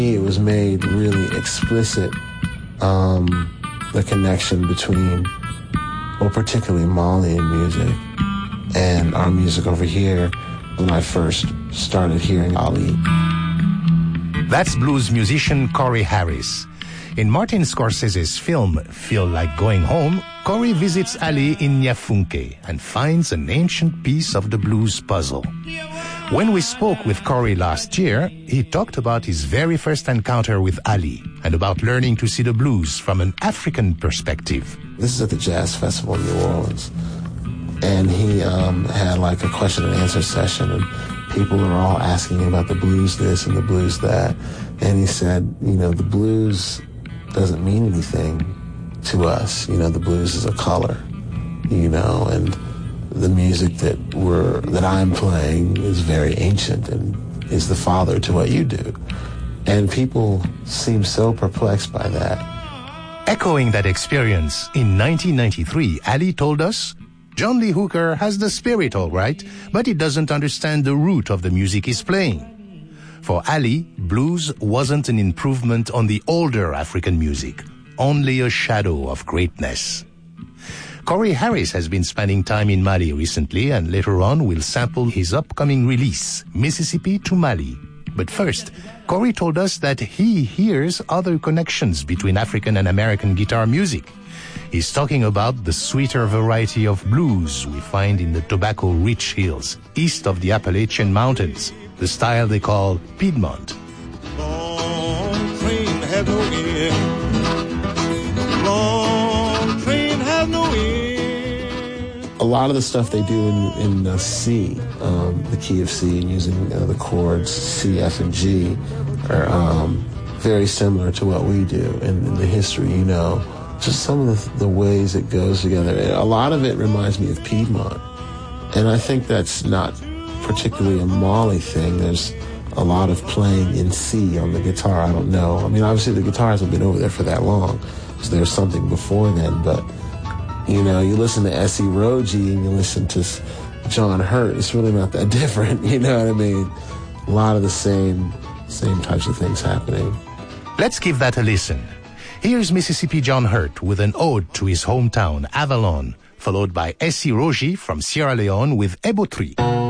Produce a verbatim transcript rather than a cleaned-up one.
It was made really explicit, um, the connection between, well, particularly Malian music and our music over here when I first started hearing Ali. That's blues musician Corey Harris. In Martin Scorsese's film Feel Like Going Home, Corey visits Ali in Nyafunke and finds an ancient piece of the blues puzzle. When we spoke with Corey last year, he talked about his very first encounter with Ali and about learning to see the blues from an African perspective. This is at the Jazz Festival in New Orleans. And he um, had like a question and answer session, and people are all asking about the blues this and the blues that. And he said, you know, the blues doesn't mean anything to us. You know, the blues is a color, you know, and the music that we're, that I'm playing is very ancient and is the father to what you do. And people seem so perplexed by that. Echoing that experience, in nineteen ninety-three, Ali told us, John Lee Hooker has the spirit all right, but he doesn't understand the root of the music he's playing. For Ali, blues wasn't an improvement on the older African music, only a shadow of greatness. Corey Harris has been spending time in Mali recently, and later on we'll sample his upcoming release, Mississippi to Mali. But first, Corey told us that he hears other connections between African and American guitar music. He's talking about the sweeter variety of blues we find in the tobacco-rich hills east of the Appalachian Mountains, the style they call Piedmont. Long train has no end. Long train has no end. A lot of the stuff they do in, in uh, C, um, the key of C, and using uh, the chords C, F, and G are um, very similar to what we do. And in the history, you know, just some of the, the ways it goes together. A lot of it reminds me of Piedmont. And I think that's not particularly a Mali thing. There's a lot of playing in C on the guitar. I don't know. I mean, obviously the guitar hasn't been over there for that long, so there's something before then. But, you know, you listen to Essie Roji and you listen to John Hurt, it's really not that different, you know what I mean? A lot of the same, same types of things happening. Let's give that a listen. Here's Mississippi John Hurt with an ode to his hometown, Avalon, followed by Essie Roji from Sierra Leone with Ebotri.